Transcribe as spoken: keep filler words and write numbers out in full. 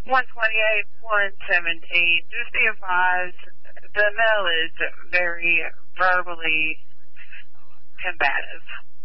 one twenty-eight, one seventeen. Just be advised, the male is very verbally combative.